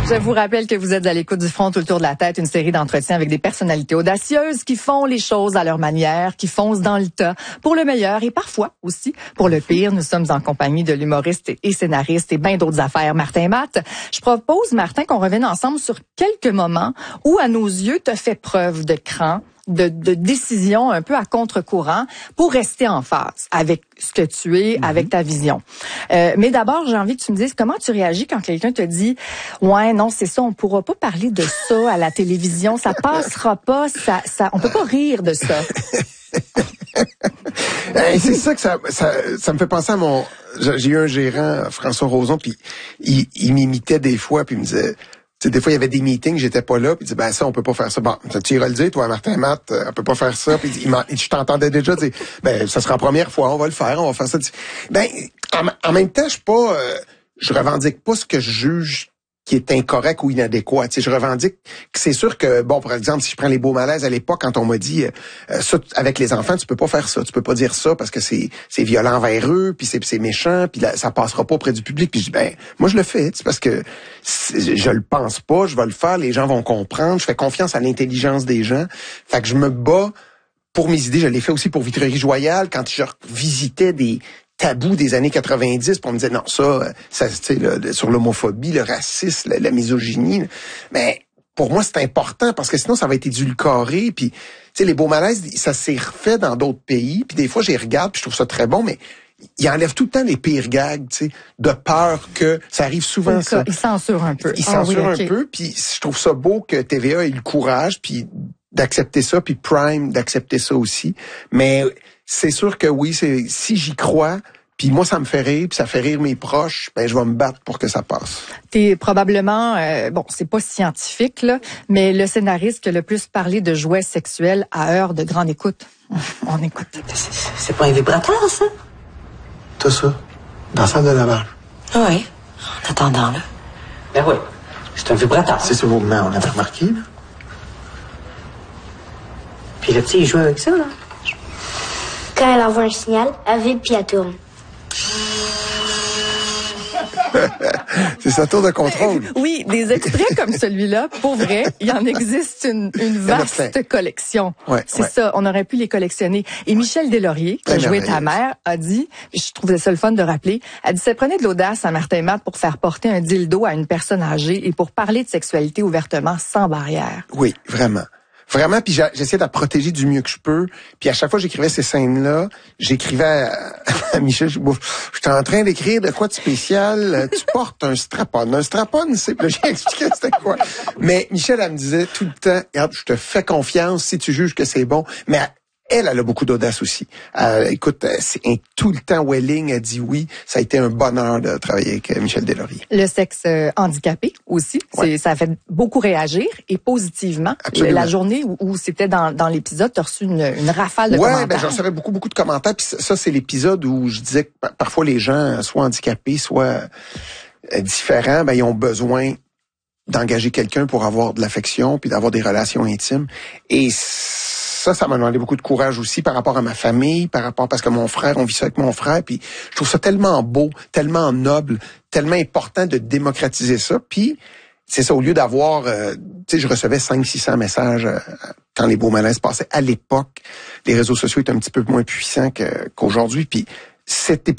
Je vous rappelle que vous êtes à l'écoute du Front tout le tour de la tête, une série d'entretiens avec des personnalités audacieuses qui font les choses à leur manière, qui foncent dans le tas pour le meilleur et parfois aussi pour le pire. Nous sommes en compagnie de l'humoriste et scénariste et bien d'autres affaires, Martin Matt. Je propose, Martin, qu'on revienne ensemble sur quelques moments où, à nos yeux, tu as fait preuve de cran, de décision un peu à contre-courant pour rester en phase avec ce que tu es, avec ta vision. Mais d'abord, j'ai envie que tu me dises comment tu réagis quand quelqu'un te dit « Ouais, non, c'est ça, on pourra pas parler de ça à la télévision, ça passera pas, on peut pas rire de ça. » C'est ça que ça me fait penser à j'ai eu un gérant, François Roson, puis il m'imitait des fois, puis il me disait... Tu sais, des fois, il y avait des meetings, j'étais pas là, puis il dit, ben ça, on peut pas faire ça. Bon, tu iras le dire, toi, Martin Matt, on peut pas faire ça. Puis je t'entendais déjà dire, ben ça sera la première fois, on va le faire, on va faire ça. Ben, en même temps, je revendique pas ce que je juge qui est incorrect ou inadéquat. Tu sais, je revendique que c'est sûr que, bon, par exemple, si je prends les beaux malaises à l'époque, quand on m'a dit, ça, avec les enfants, tu peux pas faire ça, tu peux pas dire ça parce que c'est violent envers eux, puis c'est méchant, puis ça passera pas auprès du public. Puis je dis, ben, moi, je le fais, tu sais, parce que je le pense pas, je vais le faire, les gens vont comprendre, je fais confiance à l'intelligence des gens. Fait que je me bats pour mes idées. Je l'ai fait aussi pour Vitrerie Joyal, quand je visitais des tabous des années 90, puis on me disait non, ça tu sais, sur l'homophobie, le racisme, la misogynie. Mais pour moi, c'est important parce que sinon, ça va être édulcoré. Puis, tu sais, les beaux malaises, ça s'est refait dans d'autres pays. Puis des fois, j'y regarde, puis je trouve ça très bon, mais il enlève tout le temps les pires gags, tu sais, de peur que ça arrive souvent. Ça. Il censure un peu. Il censure un peu, puis je trouve ça beau que TVA ait le courage, puis d'accepter ça, puis Prime d'accepter ça aussi. Mais c'est sûr que oui, si j'y crois, puis moi ça me fait rire, puis ça fait rire mes proches, ben je vais me battre pour que ça passe. T'es probablement, bon, c'est pas scientifique là, mais le scénariste qui a le plus parlé de jouets sexuels à heure de grande écoute. On écoute. C'est pas un vibrateur, ça? T'as ça, dans la salle de lavage. Oui, en attendant, là. Ben oui, c'est un vibrateur. C'est ce mouvement, on avait remarqué, là. Puis le petit, il joue avec ça, là. Quand elle envoie un signal, elle vibre puis elle tourne. C'est sa tour de contrôle. Oui, des extraits comme celui-là, pour vrai, il y en existe une vaste collection. Ouais, c'est ça, on aurait pu les collectionner. Et Michel Deslauriers, qui a joué ta mère, a dit, je trouvais ça le fun de rappeler, a dit, ça prenait de l'audace à Martin Matt pour faire porter un dildo à une personne âgée et pour parler de sexualité ouvertement, sans barrière. Oui, vraiment. Vraiment, puis j'essayais de la protéger du mieux que je peux. Puis à chaque fois que j'écrivais ces scènes-là, j'écrivais à Michel, j'étais en train d'écrire de quoi de spécial. Tu portes un strap-on. Un strap-on, c'est... J'ai expliqué c'était quoi. Mais Michel, elle me disait tout le temps, regarde, je te fais confiance si tu juges que c'est bon. Mais elle a beaucoup d'audace aussi. Écoute, c'est tout le temps Welling a dit oui. Ça a été un bonheur de travailler avec Michel Deslauriers. Le sexe handicapé aussi, ouais. Ça a fait beaucoup réagir et positivement. Absolument. La journée où c'était dans l'épisode, tu as reçu une rafale de commentaires. Ouais, ben j'en recevais beaucoup de commentaires. Puis ça, c'est l'épisode où je disais que parfois les gens, soit handicapés, soit différents, ben ils ont besoin d'engager quelqu'un pour avoir de l'affection puis d'avoir des relations intimes. Et ça m'a demandé beaucoup de courage aussi par rapport à ma famille, parce que mon frère, on vit ça avec mon frère, puis je trouve ça tellement beau, tellement noble, tellement important de démocratiser ça. Puis c'est ça, au lieu d'avoir, tu sais, je recevais 500-600 messages quand les beaux malaises passaient. À l'époque, les réseaux sociaux étaient un petit peu moins puissants qu'aujourd'hui. Puis cet épisode